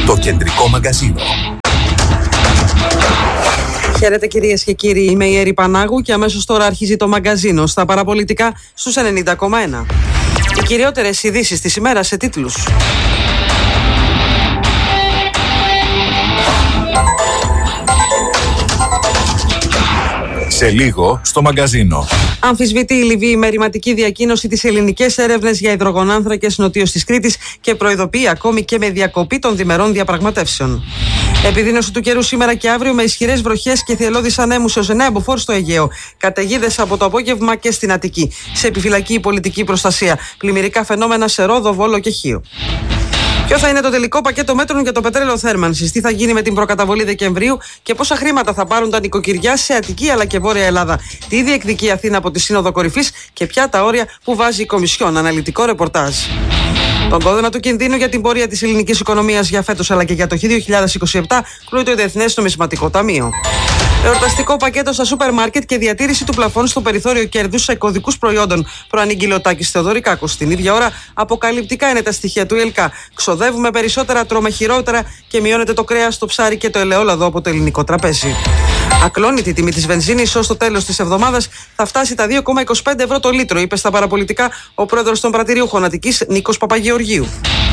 Το κεντρικό μαγκαζίνο. Χαίρετε κυρίες και κύριοι, είμαι η Έρη Πανάγου και αμέσως τώρα αρχίζει το μαγκαζίνο στα παραπολιτικά στους 90,1. Οι κυριότερες ειδήσεις της ημέρας σε τίτλους. Σε λίγο στο μαγκαζίνο. Αμφισβητεί η Λιβύη με ρηματική διακοίνωση τις ελληνικές έρευνες για υδρογονάνθρακες νοτίως της Κρήτης και προειδοποιεί ακόμη και με διακοπή των διμερών διαπραγματεύσεων. Επιδείνωση του καιρού σήμερα και αύριο με ισχυρές βροχές και θυελλώδεις ανέμους έως 9 μποφόρ στο Αιγαίο. Καταιγίδες από το απόγευμα και στην Αττική. Σε επιφυλακή η πολιτική προστασία. Πλημμυρικά φαινόμενα σε Ρόδο, Βόλο και Χίο. Ποιο θα είναι το τελικό πακέτο μέτρων για το πετρέλαιο θέρμανσης, τι θα γίνει με την προκαταβολή Δεκεμβρίου και πόσα χρήματα θα πάρουν τα νοικοκυριά σε Αττική αλλά και Βόρεια Ελλάδα. Τι διεκδικεί η Αθήνα από τη Σύνοδο Κορυφής και ποια τα όρια που βάζει η Κομισιόν. Αναλυτικό ρεπορτάζ. Τον κόδωνα του κινδύνου για την πορεία της ελληνικής οικονομίας για φέτος αλλά και για το 2027 κρούει το Διεθνές Νομισματικό Ταμείο. Εορταστικό πακέτο στα σούπερ μάρκετ και διατήρηση του πλαφών στο περιθώριο κέρδους σε κωδικούς προϊόντων. Προανήγγειλε ο Τάκης Θεοδωρικάκος. Την ίδια ώρα, αποκαλυπτικά είναι τα στοιχεία του ΕΛΚΑ. Ξοδεύουμε περισσότερα, τρώμε χειρότερα και μειώνεται το κρέας, το ψάρι και το ελαιόλαδο από το ελληνικό τραπέζι. Ακλόνητη τιμή της βενζίνης ως το τέλος της εβδομάδας θα φτάσει τα 2,25 ευρώ το λίτρο, είπε στα παραπολιτικά ο πρόεδρος των πρατηρίουχων Αττικής Νίκος Παπαγεωργίου.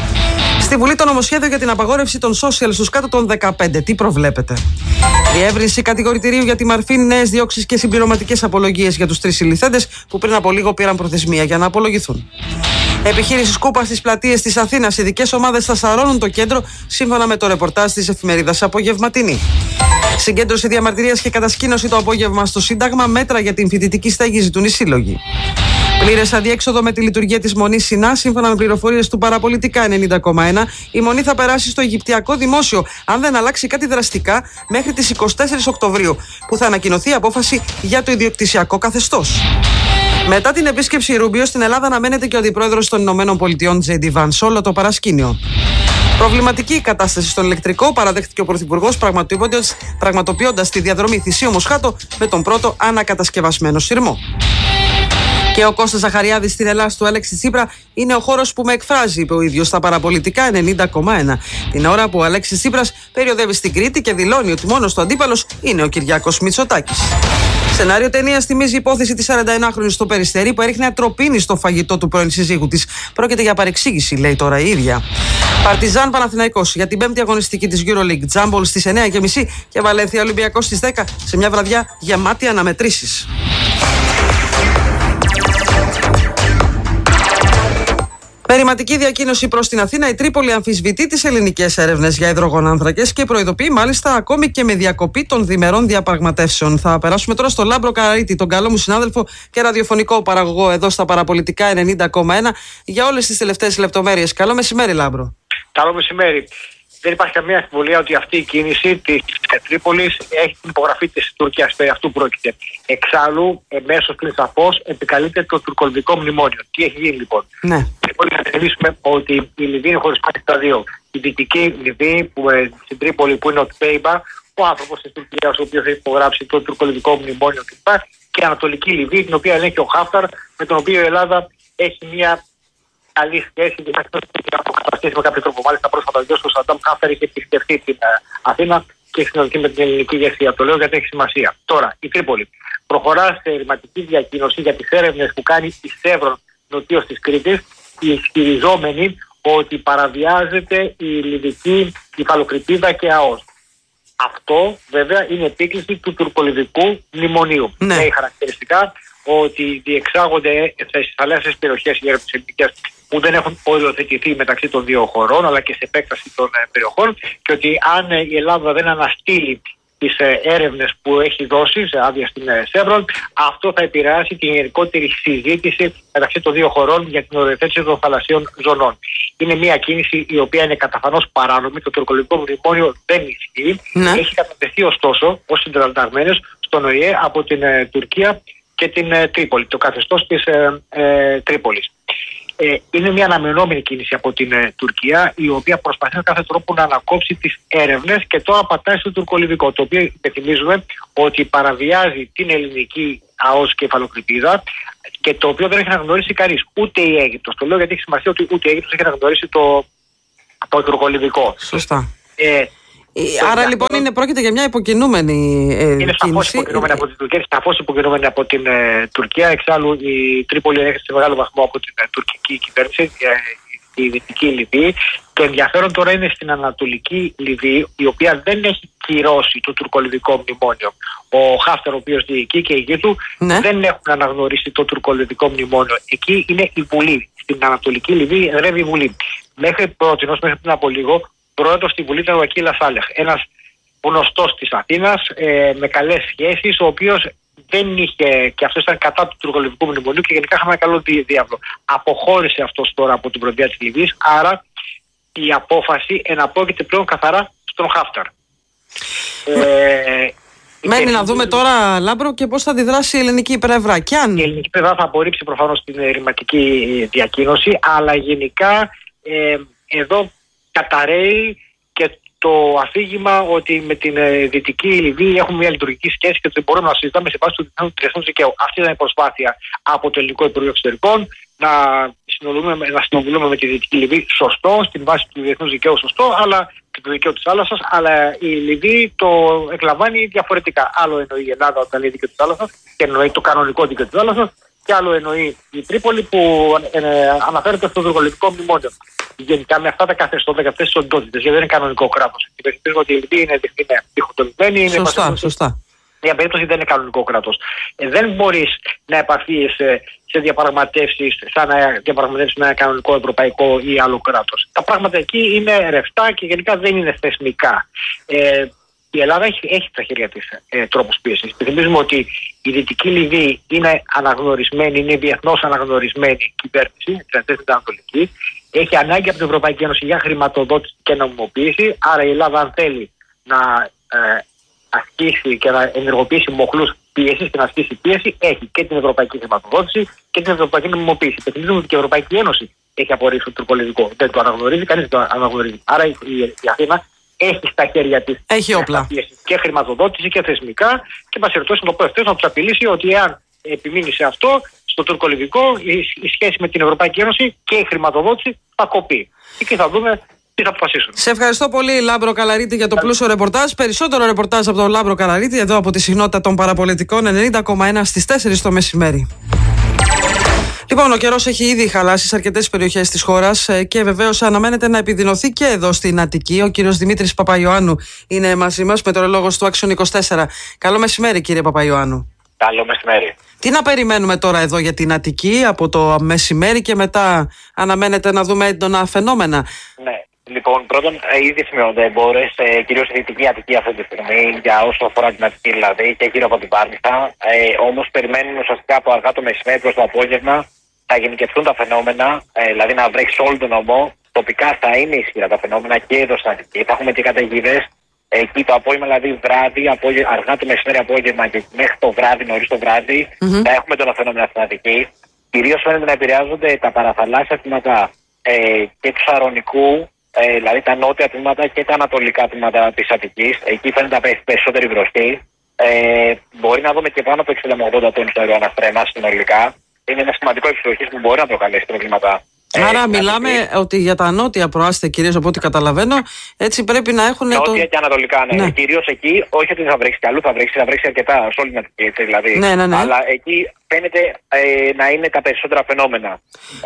Στη Βουλή το νομοσχέδιο για την απαγόρευση των social στους κάτω των 15. Τι προβλέπετε? Διεύρυνση κατηγορητηρίου για τη Μαρφίν, νέες διώξεις και συμπληρωματικές απολογίες για τους 3 συλληφθέντες που πριν από λίγο πήραν προθεσμία για να απολογηθούν. Επιχείρηση σκούπα στις πλατείες της Αθήνας. Ειδικές ομάδες θα σαρώνουν το κέντρο, σύμφωνα με το ρεπορτάζ της εφημερίδας Απογευματινή. Συγκέντρωση διαμαρτυρίας και κατασκήνωση το απόγευμα στο Σύνταγμα. Μέτρα για την φοιτητική στέγη ζητούν οι σύλλογοι. Πλήρες αδιέξοδο με τη λειτουργία της Μονής Σινά. Σύμφωνα με πληροφορίες του Παραπολιτικά 90,1, η Μονή θα περάσει στο Αιγυπτιακό Δημόσιο, αν δεν αλλάξει κάτι δραστικά, μέχρι τις 24 Οκτωβρίου, που θα ανακοινωθεί απόφαση για το ιδιοκτησιακό καθεστώς. Μετά την επίσκεψη Ρούμπιο στην Ελλάδα, αναμένεται και ο αντιπρόεδρος των ΗΠΑ, J.D. Vance, όλο το παρασκήνιο. Προβληματική η κατάσταση στον ηλεκτρικό, παραδέχτηκε ο Πρωθυπουργός, πραγματοποιώντας τη διαδρομή Θησίου-Μοσχάτο με τον πρώτο ανακατασκευασμένο σειρμό. Και ο Κώστας Ζαχαριάδης στην Ελλάδα του Αλέξη Τσίπρα είναι ο χώρος που με εκφράζει, είπε ο ίδιος στα παραπολιτικά 90,1. Την ώρα που ο Αλέξης Τσίπρας περιοδεύει στην Κρήτη και δηλώνει ότι μόνος του αντίπαλος είναι ο Κυριάκος Μητσοτάκης. Σενάριο ταινίας θυμίζει η υπόθεση της 41χρονης στο Περιστέρι που έριχνε ατροπίνη στο φαγητό του πρώην συζύγου της. Πρόκειται για παρεξήγηση, λέει τώρα η ίδια. Παρτιζάν Παναθηναϊκός για την 5η αγωνιστική της EuroLeague. Τζάμπολ στις 9.30 και Βαλένθια Ολυμπιακός στις 10 σε μια βραδιά γεμάτη αναμετρήσεις. Περιματική διακοίνωση προς την Αθήνα. Η Τρίπολη αμφισβητεί τις ελληνικές έρευνες για υδρογονάνθρακες και προειδοποιεί μάλιστα ακόμη και με διακοπή των διμερών διαπραγματεύσεων. Θα περάσουμε τώρα στο Λάμπρο Καραρίτη, τον καλό μου συνάδελφο και ραδιοφωνικό παραγωγό εδώ στα παραπολιτικά 90,1, για όλες τις τελευταίες λεπτομέρειες. Καλό μεσημέρι, Λάμπρο. Καλό μεσημέρι. Δεν υπάρχει καμία αμφιβολία ότι αυτή η κίνηση της Τρίπολης έχει την υπογραφή της Τουρκίας. Περί αυτού πρόκειται. Εξάλλου, εμέσως πλην σαφώς επικαλείται το τουρκολιβικό μνημόνιο. Τι έχει γίνει λοιπόν? Ναι. Τρίπολη, να θυμίσουμε ότι η Λιβύη είναι χωρισμένη στα δύο. Η δυτική Λιβύη, στην Τρίπολη, που είναι ο Τπέιμπα, ο άνθρωπος της Τουρκίας, ο οποίος έχει υπογράψει το τουρκολιβικό μνημόνιο κλπ. Και η Ανατολική Λιβύη, την οποία ελέγχει ο Χάφταρ, με τον οποίο η Ελλάδα έχει μια καλή σχέση, να αποκαταστήσει με κάποιο τρόπο. Μάλιστα, πρόσφατα ο Σαντάμ Χάφταρ είχε επισκεφτεί την Αθήνα και έχει συνοδευτεί με την ελληνική ηγεσία. Το λέω γιατί έχει σημασία. Τώρα, η Τρίπολη προχωρά σε ρηματική διακοίνωση για τις έρευνες που κάνει η Σεύρον νοτίως της Κρήτης, ισχυριζόμενη ότι παραβιάζεται η λιβική υφαλοκρηπίδα και ΑΟΣ. Αυτό βέβαια είναι επίκληση του τουρκολιβικού μνημονίου. Ναι. Έχει χαρακτηριστικά ότι διεξάγονται στις θαλάσσιες περιοχές οι έρευνες ελληνικές που δεν έχουν οριοθετηθεί μεταξύ των δύο χωρών, αλλά και σε επέκταση των περιοχών, και ότι αν η Ελλάδα δεν αναστείλει τις έρευνες που έχει δώσει σε άδεια στην Σεύρον, αυτό θα επηρεάσει την γενικότερη συζήτηση μεταξύ των δύο χωρών για την οριοθέτηση των θαλασσίων ζωνών. Είναι μια κίνηση η οποία είναι καταφανώς παράνομη. Το τουρκολιβικό μνημόνιο δεν ισχύει. Ναι. Έχει κατατεθεί ωστόσο ως συνταγμένες στον ΟΗΕ από την Τουρκία και την Τρίπολη, το καθεστώς της Τρίπολης. Είναι μια αναμενόμενη κίνηση από την Τουρκία, η οποία προσπαθεί με κάθε τρόπο να ανακόψει τις έρευνες και τώρα πατάει στο τουρκολιβικό, το οποίο υπενθυμίζουμε ότι παραβιάζει την ελληνική ΑΟΣ και υφαλοκρηπίδα και το οποίο δεν έχει αναγνωρίσει κανείς, ούτε η Αίγυπτος. Το λέω γιατί έχει σημασία ότι ούτε η Αίγυπτος έχει αναγνωρίσει το τουρκολιβικό. Σωστά. Άρα λοιπόν πρόκειται για μια υποκινούμενη είναι σαφώς υποκινούμενη από την Τουρκία, σαφώς υποκινούμενη από την Τουρκία. Εξάλλου η Τρίπολη έρχεται σε μεγάλο βαθμό από την τουρκική κυβέρνηση, η Δυτική Λιβύη. Το ενδιαφέρον τώρα είναι στην Ανατολική Λιβύη, η οποία δεν έχει κυρώσει το τουρκολιβικό μνημόνιο. Ο Χάφτερ, ο οποίος διοικεί, και η γη του δεν έχουν αναγνωρίσει το τουρκολιβικό μνημόνιο. Εκεί είναι η Βουλή. Στην Ανατολική Λιβύη εδρεύει η Βουλή. Μέχρι πριν από λίγο, πρόεδρος στη Βουλή ήταν ο Ακίλα Σάλεχ, ένας γνωστός της Αθήνας, με καλές σχέσεις, ο οποίος δεν είχε, και αυτός ήταν κατά του τουρκολιβικού μνημονίου και γενικά είχαμε ένα καλό διάβλο. Αποχώρησε αυτός τώρα από την προεδρία της Λιβύης, άρα η απόφαση εναπόκειται πλέον καθαρά στον Χάφτερ. Μένει να δούμε τώρα, Λάμπρο, και πώς θα αντιδράσει η ελληνική πλευρά. Η ελληνική πλευρά θα απορρίψει προφανώς την ρηματική διακοίνωση, αλλά γενικά εδώ καταρρέει και το αφήγημα ότι με την Δυτική Λιβύη έχουμε μια λειτουργική σχέση και ότι μπορούμε να συζητάμε σε βάση του διεθνούς δικαίου. Αυτή ήταν η προσπάθεια από το Ελληνικό Υπουργείο Εξωτερικών να συνομιλούμε με τη Δυτική Λιβύη. Σωστό, στην βάση του διεθνούς δικαίου, σωστό, αλλά και του δικαίου της θάλασσας. Αλλά η Λιβύη το εκλαμβάνει διαφορετικά. Άλλο εννοεί η Ελλάδα όταν λέει δίκαιο της θάλασσας και εννοεί το κανονικό δίκαιο της θάλασσας, και άλλο εννοεί η Τρίπολη που αναφέρεται στο τουρκολιβικό μνημόνιο. Γενικά με αυτά τα καθεστώτα και αυτές τις οντότητες, γιατί δεν είναι κανονικό κράτος. Υπενθυμίζουμε ότι η Λιβύη είναι διχοτομημένη. Σωστά. Μια περίπτωση δεν είναι κανονικό κράτος. Δεν μπορείς να επαφίεσαι σε διαπραγματεύσεις σαν να διαπραγματεύσεις με ένα κανονικό ευρωπαϊκό ή άλλο κράτος. Τα πράγματα εκεί είναι ρευστά και γενικά δεν είναι θεσμικά. Η Ελλάδα έχει στα χέρια της τρόπους πίεσης. Θυμίζουμε ότι η Δυτική Λιβύη είναι αναγνωρισμένη, είναι διεθνώς αναγνωρισμένη κυβέρνηση, την Ανατολική. Έχει ανάγκη από την Ευρωπαϊκή Ένωση για χρηματοδότηση και νομιμοποίηση. Άρα η Ελλάδα, αν θέλει να ασκήσει και να ενεργοποιήσει μοχλούς πίεσης και να ασκήσει πίεση, έχει και την ευρωπαϊκή χρηματοδότηση και την ευρωπαϊκή νομιμοποίηση. Θυμίζουμε ότι και η Ευρωπαϊκή Ένωση έχει απορρίψει το τουρκολιβικό. Δεν το αναγνωρίζει, κανείς δεν το αναγνωρίζει. Άρα η Αθήνα έχει στα χέρια της όπλα και χρηματοδότηση και θεσμικά, και μας ερωτώσει να το πω ευθέως, να τους απειλήσει ότι εάν επιμείνει σε αυτό, στο τουρκολιβικό, η σχέση με την Ευρωπαϊκή Ένωση και η χρηματοδότηση θα κοπεί. Εκεί θα δούμε τι θα αποφασίσουν. Σε ευχαριστώ πολύ, Λάμπρο Καλαρίτη, για το πλούσιο ρεπορτάζ. Περισσότερο ρεπορτάζ από τον Λάμπρο Καλαρίτη, εδώ από τη συχνότητα των παραπολιτικών 90,1 στις 4 το μεσημέρι. Λοιπόν, ο καιρός έχει ήδη χαλάσει σε αρκετές περιοχές της χώρας και βεβαίως αναμένεται να επιδεινωθεί και εδώ στην Αττική. Ο κύριος Δημήτρης Παπαϊωάννου είναι μαζί μας, μετεωρολόγος του Action 24. Καλό μεσημέρι, κύριε Παπαϊωάννου. Καλό μεσημέρι. Τι να περιμένουμε τώρα εδώ για την Αττική από το μεσημέρι και μετά? Αναμένεται να δούμε έντονα φαινόμενα? Ναι. Λοιπόν, πρώτον, ήδη σημειώνονται εμπόρες, κυρίως στη Δυτική Αττική αυτή τη στιγμή, για όσο αφορά την Αττική δηλαδή και γύρω από την Πάρνηθα. Όμως περιμένουμε ουσιαστικά από αργά το μεσημέρι προς το απόγευμα να γενικευτούν τα φαινόμενα, δηλαδή να βρέξει σε όλο τον νομό. Τοπικά θα είναι ισχυρά τα φαινόμενα και εδώ στην Αττική. Θα έχουμε και καταιγίδες. Εκεί το απόγευμα, δηλαδή βράδυ, αργά το μεσημέρι, απόγευμα και μέχρι το βράδυ, νωρίς το βράδυ, θα έχουμε τον φαινόμενο στην Αττική. Κυρίως φαίνεται να επηρεάζονται τα παραθαλάσσια τμήματα και του Σαρονικού, δηλαδή τα νότια τμήματα και τα ανατολικά τμήματα της Αττικής. Εκεί φαίνεται να πέφτει περισσότερη βροχή. Μπορεί να δούμε και πάνω από 60 με 80 τόνους στο αεροαναστρέμα συνολικά. Είναι ένα σημαντικό υψηλοχής που μπορεί να προκαλέσει προβλήματα. Άρα μιλάμε ότι για τα νότια προάστια, κυρίως από ό,τι καταλαβαίνω, έτσι πρέπει να έχουν. Νότια και ανατολικά, ναι. Κυρίως εκεί, όχι ότι θα βρέξει κι αλλού, θα βρέξει αρκετά σε όλη την Αττική, δηλαδή. Ναι. Αλλά εκεί φαίνεται να είναι τα περισσότερα φαινόμενα.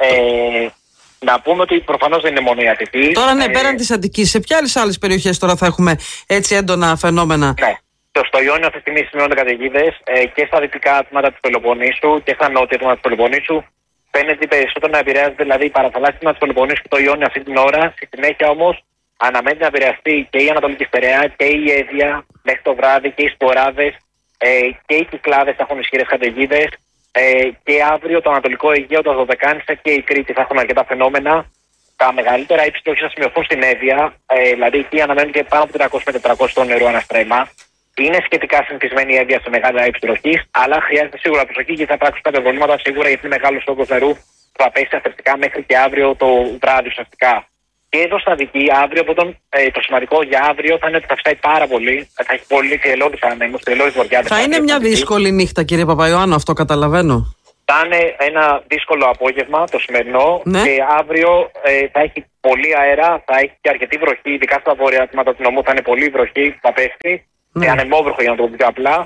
Να πούμε ότι προφανώς δεν είναι μόνο η Αττική. Τώρα, ναι, πέραν της Αττικής, σε ποιες άλλες περιοχές τώρα θα έχουμε έτσι έντονα φαινόμενα? Ναι. Στο Ιόνιο αυτή τη στιγμή σημειώνονται καταιγίδες και στα δυτικά τμήματα του Πελοποννήσου και στα νότια τμήματα του Πελοποννήσου. Φαίνεται περισσότερο να επηρεάζεται, δηλαδή η παραθαλάσσια τμήματα του Πελοποννήσου και το Ιόνιο αυτή την ώρα. Στη συνέχεια όμως αναμένεται να επηρεαστεί και η Ανατολική Στερεά και η Αίδια μέχρι το βράδυ και οι Σποράδες και οι Κυκλάδες θα έχουν ισχυρές καταιγίδες. Και αύριο το Ανατολικό Αιγαίο, το Δωδεκάνησα και η Κρήτη θα έχουν αρκετά φαινόμενα. Τα μεγαλύτερα ύψη θα σημειωθούν στην Αίδια, δηλαδή εκεί αναμένουν και πάνω από 300 με 400 τόνους νερού αναστρέμα. Είναι σχετικά συνηθισμένη η Αίδια σε μεγάλα ύψη βροχής, αλλά χρειάζεται σίγουρα προσοχή γιατί θα υπάρξουν κάποια προβλήματα σίγουρα, γιατί είναι μεγάλο όγκος νερού που θα πέσει αστευτικά μέχρι και αύριο το βράδυ ουσιαστικά. Και εδώ στα Αττική, αύριο, το σημαντικό για αύριο θα είναι ότι θα φυσάει πάρα πολύ. Θα έχει πολύ θελώδης ανέμους, θελώδης βορειάδες. Θα είναι μια δύσκολη νύχτα, κύριε Παπαϊωάννου, αυτό καταλαβαίνω. Θα είναι ένα δύσκολο απόγευμα το σημερινό, Ναι. και αύριο θα έχει πολύ αέρα, θα έχει και αρκετή βροχή, ειδικά στα βόρεια τμήματα του νομού θα είναι πολύ βροχή, θα πέφτει, Ναι. ανεμόβροχο για να το πω πιο απλά.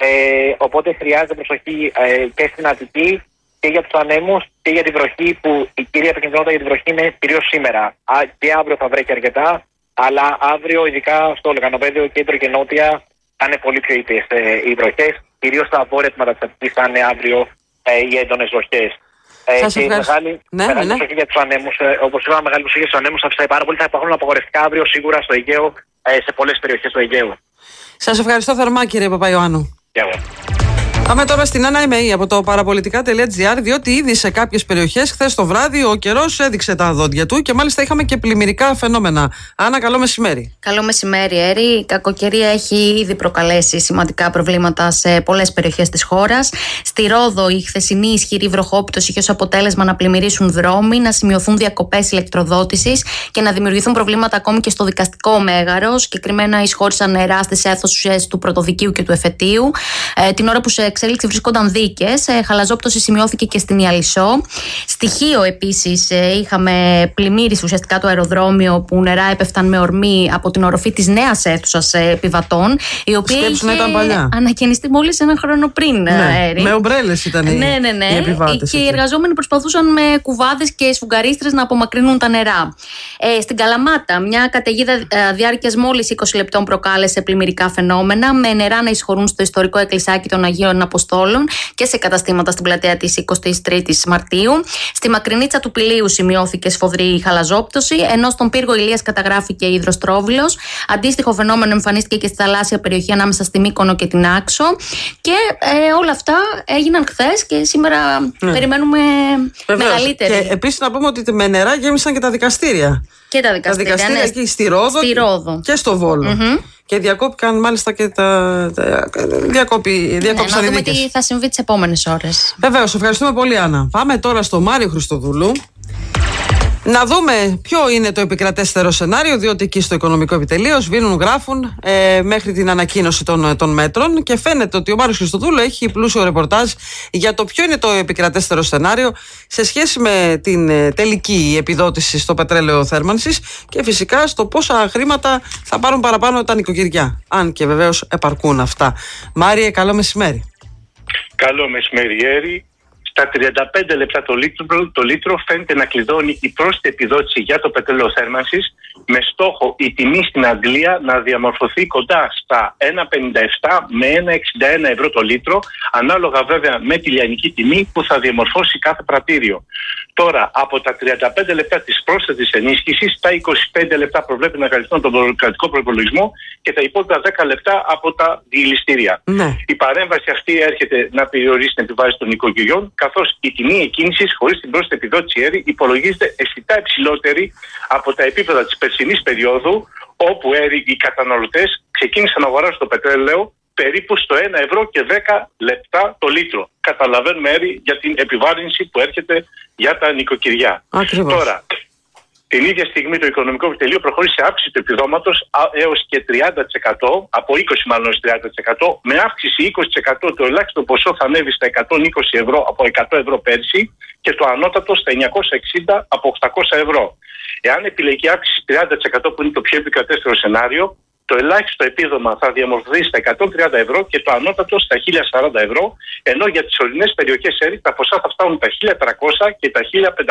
Οπότε χρειάζεται προσοχή και στην Αττική και για τους ανέμους και για τη βροχή, που η κυρία επικίνδυνοτητα για τη βροχή είναι κυρίως σήμερα. Και αύριο θα βρέχει αρκετά, αλλά αύριο ειδικά στο Λεκανοπέδιο, κέντρο και νότια θα είναι πολύ πιο ήπιες οι βροχές. Κυρίως στα βόρεια τμήματα της Αττικής θα είναι αύριο οι έντονες βροχές. Σας Και ευχαριστώ. μεγάλη προσοχή για τους ανέμους. Όπως είπαμε, μεγάλη προσοχή για τους ανέμους. Θα φυσάει πάρα πολύ. Θα υπάρχουν απαγορευτικά αύριο σίγουρα στο Αιγαίο, σε πολλές περιοχές του Αιγαίου. Σας ευχαριστώ θερμά, κύριε Παπαϊωάννου. Και εγώ. Πάμε τώρα στην Άννα Εμεή από το παραπολιτικά.gr, διότι ήδη σε κάποιες περιοχές χθες το βράδυ ο καιρός έδειξε τα δόντια του και μάλιστα είχαμε και πλημμυρικά φαινόμενα. Άννα, καλό μεσημέρι. Καλό μεσημέρι, Έρη. Η κακοκαιρία έχει ήδη προκαλέσει σημαντικά προβλήματα σε πολλές περιοχές της χώρας. Στη Ρόδο, η χθεσινή ισχυρή βροχόπτωση είχε ως αποτέλεσμα να πλημμυρίσουν δρόμοι, να σημειωθούν διακοπές ηλεκτροδότησης και να δημιουργηθούν προβλήματα ακόμη και στο δικαστικό μέγαρο. Συγκεκριμένα, εισχώρησαν νερά στις αίθουσες του Πρωτοδικείου και του Εφετείου. Την ώρα που σε εξέλιξη βρίσκονταν δίκες. Χαλαζόπτωση σημειώθηκε και στην Ιαλισσό. Στοιχείο επίσης είχαμε πλημμύριση ουσιαστικά το αεροδρόμιο, που νερά έπεφταν με ορμή από την οροφή της νέας αίθουσας επιβατών, η οποία Σκέψου να είχε ήταν παλιά. ανακαινιστεί μόλις ένα χρόνο πριν. Ναι, Έρη. με ομπρέλες ήταν οι επιβάτες. Και οι εκεί. εργαζόμενοι προσπαθούσαν με κουβάδες και σφουγγαρίστρες να απομακρύνουν τα νερά. Στην Καλαμάτα, μια καταιγίδα διάρκειας μόλις 20 λεπτών προκάλεσε πλημμυρικά φαινόμενα, με νερά να εισχωρούν στο ιστορικό εκκλησάκι των Αγίων Αποστόλων και σε καταστήματα στην πλατεία της 23ης Μαρτίου. Στη Μακρινίτσα του Πηλίου σημειώθηκε σφοδρή χαλαζόπτωση, ενώ στον πύργο Ηλίας καταγράφηκε υδροστρόβιλος. Αντίστοιχο φαινόμενο εμφανίστηκε και στη θαλάσσια περιοχή ανάμεσα στη Μύκονο και την Άξο. Και όλα αυτά έγιναν χθες και σήμερα περιμένουμε Βεβαίως. μεγαλύτερη. Και επίσης να πούμε ότι με νερά γέμισαν και τα δικαστήρια. Και τα δικαστήρια, ναι, εκεί στη Ρόδο, Ρόδο. και στο Βόλο. Και διακόπηκαν μάλιστα και διακόπησαν Να οι δούμε δίκες. τι θα συμβεί τις επόμενες ώρες. Βεβαίως, ευχαριστούμε πολύ, Άννα. Πάμε τώρα στο Μάριο Χριστοδούλου. Να δούμε ποιο είναι το επικρατέστερο σενάριο, διότι εκεί στο Οικονομικό Επιτελείο σβήνουν, γράφουν μέχρι την ανακοίνωση των μέτρων και φαίνεται ότι ο Μάριος Χριστοδούλου έχει πλούσιο ρεπορτάζ για το ποιο είναι το επικρατέστερο σενάριο σε σχέση με την τελική επιδότηση στο πετρέλαιο θέρμανσης και φυσικά στο πόσα χρήματα θα πάρουν παραπάνω τα νοικοκυριά. Αν και βεβαίως επαρκούν αυτά. Μάριε, καλό μεσημέρι. Καλό μεσημέρι, Έρη. Στα 35 λεπτά το λίτρο φαίνεται να κλειδώνει η πρόσθετη επιδότηση για το πετρέλαιο θέρμανσης, με στόχο η τιμή στην Αγγλία να διαμορφωθεί κοντά στα 1,57 με 1,61 ευρώ το λίτρο, ανάλογα βέβαια με τη λιανική τιμή που θα διαμορφώσει κάθε πρατήριο. Τώρα, από τα 35 λεπτά της πρόσθετης ενίσχυσης, τα 25 λεπτά προβλέπει να καλυφθούν τον κρατικό προϋπολογισμό και τα υπόλοιπα 10 λεπτά από τα διηληστήρια. Ναι. Η παρέμβαση αυτή έρχεται να περιορίσει την επιβάρυνση των νοικοκυριών, καθώς η τιμή εκκίνησης χωρίς την πρόσθετη επιδότηση Έρη υπολογίζεται αισθητά υψηλότερη από τα επίπεδα της περσινής περίοδου, όπου Έρη οι καταναλωτές ξεκίνησαν να αγοράσουν το πετρέλαιο περίπου στο 1 ευρώ και 10 λεπτά το λίτρο. Καταλαβαίνουμε, Έρη, για την επιβάρυνση που έρχεται για τα νοικοκυριά. Ακριβώς. Τώρα, την ίδια στιγμή το Οικονομικό Επιτελείο προχωρεί σε αύξηση του επιδόματος έως και 30%, από 20 μάλλον 30%, με αύξηση 20% το ελάχιστο ποσό θα ανέβει στα 120 ευρώ από 100 ευρώ πέρσι και το ανώτατο στα 960 από 800 ευρώ. Εάν επιλεγεί αύξηση 30% που είναι το πιο επικρατέστερο σενάριο, το ελάχιστο επίδομα θα διαμορφωθεί στα 130 ευρώ και το ανώτατο στα 1040 ευρώ, ενώ για τις ορεινές περιοχές Έρη τα ποσά θα φτάνουν τα 1300 και τα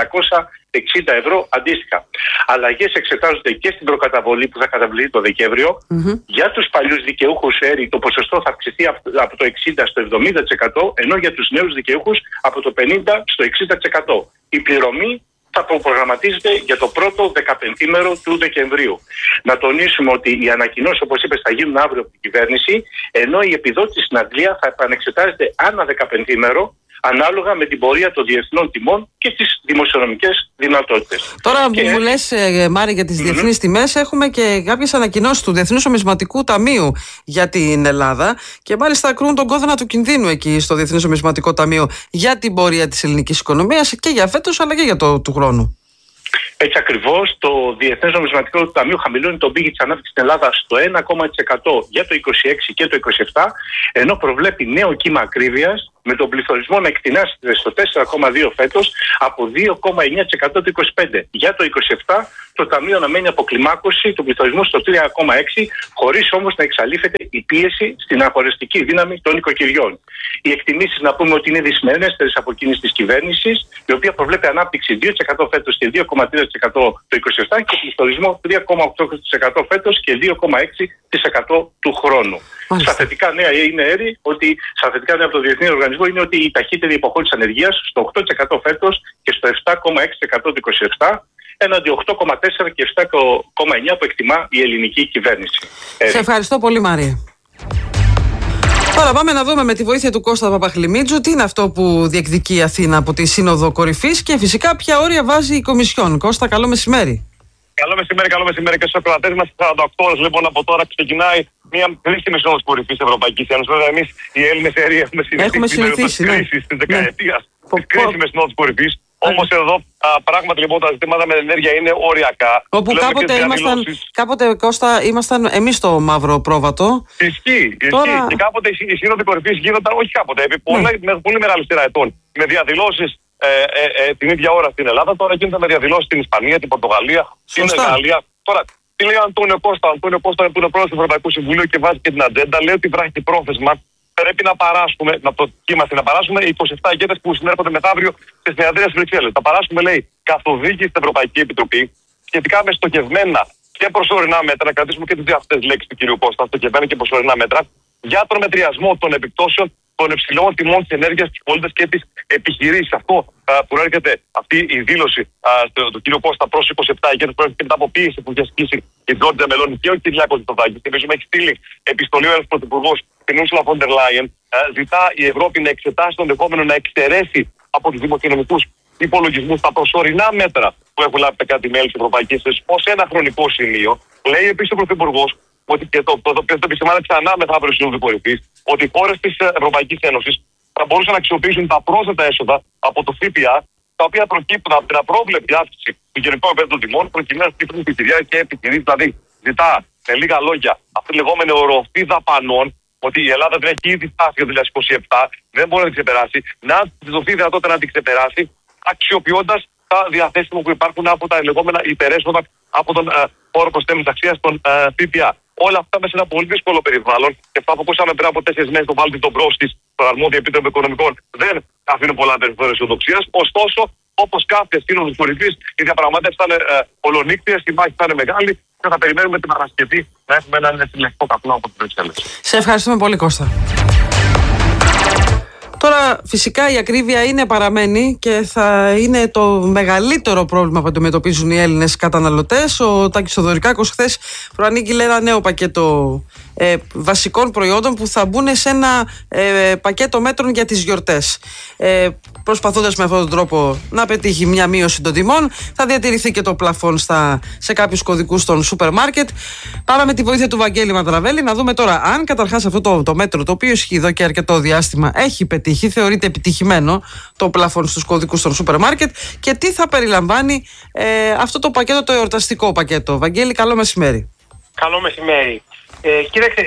1560 ευρώ αντίστοιχα. Αλλαγές εξετάζονται και στην προκαταβολή που θα καταβληθεί το Δεκέμβριο. Για τους παλιούς δικαιούχους Έρη το ποσοστό θα αυξηθεί από το 60% στο 70%, ενώ για τους νέους δικαιούχους από το 50% στο 60%. Η πληρωμή θα προγραμματίζεται για το πρώτο 15μέρο του Δεκεμβρίου. Να τονίσουμε ότι οι ανακοινώσεις, όπως είπες, θα γίνουν αύριο από την κυβέρνηση, ενώ η επιδότηση στην Αγγλία θα επανεξετάζεται ανά 15μέρο, ανάλογα με την πορεία των διεθνών τιμών και τις δημοσιονομικές δυνατότητες. Τώρα που μου λες, Μάρη, για τις διεθνείς τιμές, έχουμε και κάποιες ανακοινώσεις του Διεθνούς Νομισματικού Ταμείου για την Ελλάδα και μάλιστα κρούν τον κόδωνα του κινδύνου εκεί στο Διεθνές Νομισματικό Ταμείο για την πορεία της ελληνικής οικονομίας και για φέτος αλλά και για του χρόνου. Έτσι ακριβώς, το Διεθνές Νομισματικό Ταμείο χαμηλώνει τον πύχη της ανάπτυξης στην Ελλάδα στο 1,1% για το 2026 και το 2027, ενώ προβλέπει νέο κύμα ακρίβειας, με τον πληθωρισμό να εκτινάσεται στο 4,2 φέτος από 2,9% το 2025. Για το 2027 το Ταμείο αναμένει αποκλιμάκωση του πληθωρισμού στο 3,6, χωρίς όμως να εξαλείφεται η πίεση στην αγοραστική δύναμη των οικοκυριών. Οι εκτιμήσεις, να πούμε ότι είναι δυσμενέστερες από εκείνες της κυβέρνησης, η οποία προβλέπει ανάπτυξη 2% φέτος και 2,3% το 2027 και πληθωρισμό 3,8% φέτος και 2,6% του χρόνου. Στα θετικά νέα από το Διεθνή Οργανισμό είναι ότι η ταχύτερη υποχώρηση ανεργίας στο 8% φέτος και στο 7,6% το 2027, έναντι 8,4% και 7,9% που εκτιμά η ελληνική κυβέρνηση. Σε ευχαριστώ πολύ, Μάρια. Τώρα πάμε να δούμε με τη βοήθεια του Κώστα Παπαχλημίτζου τι είναι αυτό που διεκδικεί η Αθήνα από τη Σύνοδο Κορυφής και φυσικά ποια όρια βάζει η Κομισιόν. Κώστα, καλό μεσημέρι. Καλό μεσημέρι και στους ακροατές μας. 48 ώρες λοιπόν από τώρα ξεκινάει μια κρίσιμη Σύνοδος Κορυφής Ευρωπαϊκής Ένωσης. Βέβαια, εμείς οι Έλληνες αίροι έχουμε συνηθίσει την κρίσης της δεκαετίας, τις κρίσιμες Συνόδους Κορυφής. Όμως εδώ πράγματι λοιπόν τα ζητήματα με την ενέργεια είναι οριακά. Όπου κάποτε Κώστα ήμασταν εμείς στο μαύρο πρόβατο. Ισχύει. Και κάποτε οι Σύνοδοι Κορυφής γίνονταν, όχι κάποτε, επί πολύ μεγάλη σειρά ετών, με διαδηλώσεις την ίδια ώρα στην Ελλάδα. Τώρα γίνεται με διαδηλώσεις στην Ισπανία, την Πορτογαλία, την Γαλλία. Τώρα, τι λέει ο Αντώνιο Κώστα? Ο Αντώνιο Κώστα που είναι πρόεδρος του Ευρωπαϊκού Συμβουλίου και βάζει και την ατζέντα, λέει ότι βραχυπρόθεσμα πρέπει να παράσχουμε, να παράσχουμε 27 ηγέτες που συνέρχονται μεθαύριο στις συνεδρίες Βρυξέλλες. Θα παράσχουμε, λέει, καθοδήγηση στην Ευρωπαϊκή Επιτροπή σχετικά με στοχευμένα και προσωρινά μέτρα, να κρατήσουμε και τις δύο αυτές λέξεις του κ. Κώστα, στοχευμένα και προσωρινά μέτρα, για τον μετριασμό των επιπτώσεων των υψηλών τιμών της ενέργειας στους πολίτες και τις επιχειρήσεις. Αυτό προέρχεται, αυτή η δήλωση του κ. Κώστα προς 27 ηγέτες, προέρχεται μετά από πίεση που έχει ασκήσει η Τζόρτζια Μελώνη και ο Κυριάκος Μητσοτάκης. Θυμίζουμε, έχει στείλει επιστολή ο ένας πρωθυπουργός, την Ursula von der Leyen, ζητά η Ευρώπη να εξετάσει τον δεχόμενο να εξαιρέσει από τους δημοσιονομικούς υπολογισμούς τα προσωρινά μέτρα που έχουν λάβει τα κράτη-μέλη της Ευρωπαϊκής Ένωσης ως ένα χρονικό σημείο. Λέει επίσης ο πρωθυπουργός, ότι και το οποίο το επισημάνει ξανά μεθαύριο Σύνοδο Κορυφής, ότι οι χώρες της Ευρωπαϊκής Ένωσης θα μπορούσαν να αξιοποιήσουν τα πρόσθετα έσοδα από το ΦΠΑ, τα οποία προκύπτουν από την απρόβλεπτη αύξηση του γενικού επίπεδου των τιμών, προκειμένου να στηρίξουν επιχειρήσεις και επιχειρήσεις. Δηλαδή, ζητά με λίγα λόγια αυτή τη λεγόμενη οροφή δαπανών, ότι η Ελλάδα δεν έχει ήδη φτάσει για το 2027, δεν μπορεί να την ξεπεράσει, να τη δοθεί δυνατότητα να την ξεπεράσει, αξιοποιώντας τα διαθέσιμα που υπάρχουν από τα λεγόμενα υπερέσοδα από τον φόρο προστέμενης αξίας των ΦΠΑ. Όλα αυτά μέσα σε ένα πολύ δύσκολο περιβάλλον, και αυτά που ακούσαμε πριν από 4 μέρες τον Βάλτη Ντομπρόσκης, τον αρμόδιο επίτροπο οικονομικών, δεν αφήνουν πολλά περιθώρια αισιοδοξίας. Ωστόσο, όπως κάθε Σύνοδος Κορυφής, οι διαπραγματεύσεις θα είναι ολονύκτιες, η μάχη θα είναι μεγάλη και θα περιμένουμε την Παρασκευή να έχουμε έναν λευκό καπνό από τις Βρυξέλλες. Σε ευχαριστούμε πολύ, Κώστα. Τώρα φυσικά η ακρίβεια παραμένει και θα είναι το μεγαλύτερο πρόβλημα που αντιμετωπίζουν οι Έλληνες καταναλωτές. Ο Τάκης Θοδωρικάκος χθες προανήγγειλε ένα νέο πακέτο βασικών προϊόντων που θα μπουν σε ένα πακέτο μέτρων για τις γιορτές. Προσπαθώντας με αυτόν τον τρόπο να πετύχει μια μείωση των τιμών, θα διατηρηθεί και το πλαφόν σε κάποιους κωδικούς των σούπερ μάρκετ. Πάμε με τη βοήθεια του Βαγγέλη Μαντραβέλη να δούμε τώρα αν καταρχάς αυτό το μέτρο, το οποίο ισχύει εδώ και αρκετό διάστημα, έχει πετύχει, θεωρείται επιτυχημένο το πλαφόν στους κωδικούς των σούπερ μάρκετ και τι θα περιλαμβάνει αυτό το πακέτο, το εορταστικό πακέτο. Βαγγέλη, καλό μεσημέρι. Καλό μεσημέρι. Κοίταξε,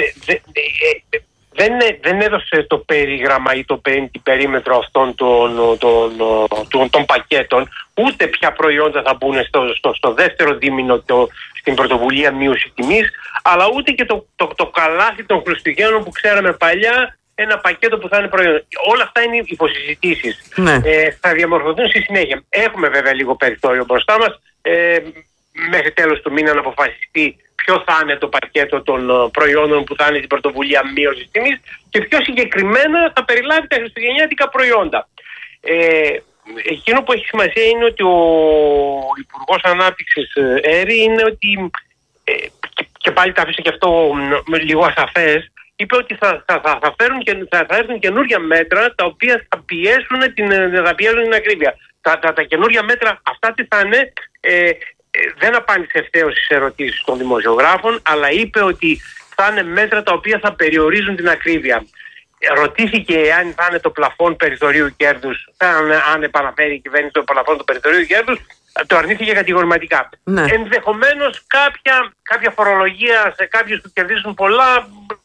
δεν έδωσε το περίγραμμα ή την περίμετρο αυτών των πακέτων, ούτε ποια προϊόντα θα μπουν στο δεύτερο δίμηνο στην πρωτοβουλία μείωση τιμής, αλλά ούτε και το καλάθι των Χριστουγέννων που ξέραμε παλιά, ένα πακέτο που θα είναι προϊόντα. Όλα αυτά είναι υποσυζητήσεις. Ναι. Θα διαμορφωθούν στη συνέχεια. Έχουμε βέβαια λίγο περιθώριο μπροστά μας. Μέχρι τέλος του μήνα να αποφασιστεί ποιο θα είναι το πακέτο των προϊόντων που θα είναι την πρωτοβουλία μείωσης τιμής και πιο συγκεκριμένα θα περιλάβει τα χριστουγεννιάτικα προϊόντα. Εκείνο που έχει σημασία είναι ότι ο Υπουργός Ανάπτυξης Έρη είναι ότι, και πάλι τα αφήσω και αυτό λίγο ασαφές, είπε ότι θα έρθουν καινούργια μέτρα τα οποία θα πιέσουν την ακρίβεια. Τα καινούργια μέτρα αυτά τι θα είναι, δεν απάντησε ευθέως στις ερωτήσεις των δημοσιογράφων, αλλά είπε ότι θα είναι μέτρα τα οποία θα περιορίζουν την ακρίβεια. Ρωτήθηκε αν θα είναι το πλαφόν περιθωρίου κέρδους, αν επαναφέρει η κυβέρνηση το πλαφόν του περιθωρίου κέρδους, Το αρνήθηκε κατηγορηματικά. Ναι. Ενδεχομένως κάποια φορολογία σε κάποιους που κερδίζουν πολλά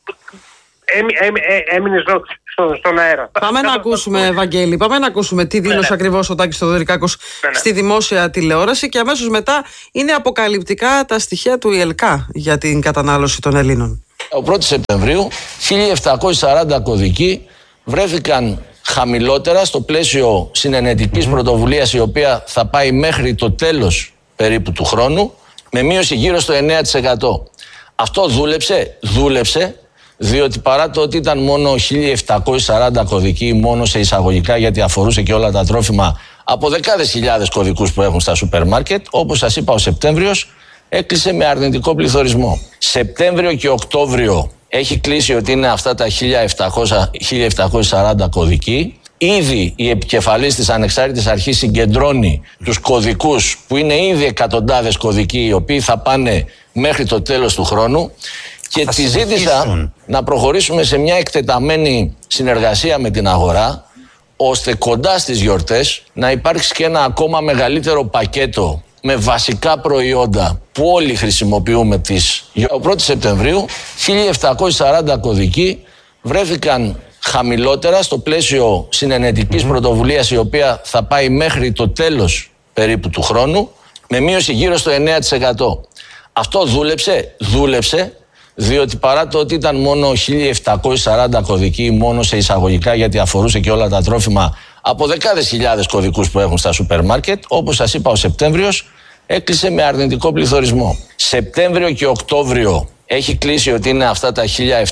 έμεινε στον αέρα. Πάμε να ακούσουμε, Βαγγέλη, τι δήλωσε ακριβώς ο Τάκης Θεοδωρικάκος στη δημόσια τηλεόραση και αμέσως μετά είναι αποκαλυπτικά τα στοιχεία του ΙΕΛΚΑ για την κατανάλωση των Ελλήνων. Ο 1η Σεπτεμβρίου 1.740 κωδικοί βρέθηκαν χαμηλότερα στο πλαίσιο συνενετικής πρωτοβουλίας, η οποία θα πάει μέχρι το τέλος περίπου του χρόνου, με μείωση γύρω στο 9%. Αυτό δούλεψε, διότι παρά το ότι ήταν μόνο 1.740 κωδικοί, μόνο σε εισαγωγικά, γιατί αφορούσε και όλα τα τρόφιμα από δεκάδες χιλιάδες κωδικούς που έχουν στα σούπερ μάρκετ, όπως σας είπα, ο Σεπτέμβριος έκλεισε με αρνητικό πληθωρισμό. Σεπτέμβριο και Οκτώβριο έχει κλείσει ότι είναι αυτά τα 1.740 κωδικοί. Ήδη η επικεφαλής της Ανεξάρτητης Αρχής συγκεντρώνει τους κωδικούς, που είναι ήδη εκατοντάδες κωδικοί, οι οποίοι θα πάνε μέχρι το τέλος του χρόνου. Και τη ζήτησα να προχωρήσουμε σε μια εκτεταμένη συνεργασία με την αγορά, ώστε κοντά στις γιορτές να υπάρξει και ένα ακόμα μεγαλύτερο πακέτο με βασικά προϊόντα που όλοι χρησιμοποιούμε τις. Ο 1η Σεπτεμβρίου 1.740 κωδικοί βρέθηκαν χαμηλότερα στο πλαίσιο συνενετικής πρωτοβουλίας, η οποία θα πάει μέχρι το τέλος περίπου του χρόνου, με μείωση γύρω στο 9%. Αυτό δούλεψε, διότι παρά το ότι ήταν μόνο 1.740 κωδικοί, μόνο σε εισαγωγικά, γιατί αφορούσε και όλα τα τρόφιμα από δεκάδες χιλιάδες κωδικούς που έχουν στα σούπερ μάρκετ, όπως σας είπα, ο Σεπτέμβριος έκλεισε με αρνητικό πληθωρισμό. Σεπτέμβριο και Οκτώβριο έχει κλείσει ότι είναι αυτά τα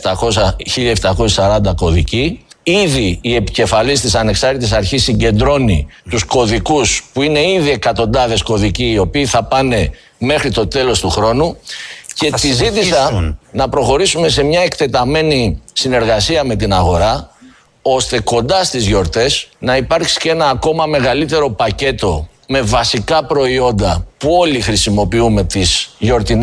1.740 κωδικοί. Ήδη η επικεφαλής της Ανεξάρτητης Αρχής συγκεντρώνει τους κωδικούς, που είναι ήδη εκατοντάδες κωδικοί, οι οποίοι θα πάνε μέχρι το τέλος του χρόνου. Και τη ζήτησα να προχωρήσουμε σε μια εκτεταμένη συνεργασία με την αγορά, ώστε κοντά στις γιορτές να υπάρξει και ένα ακόμα μεγαλύτερο πακέτο με βασικά προϊόντα που όλοι χρησιμοποιούμε τις γιορτινές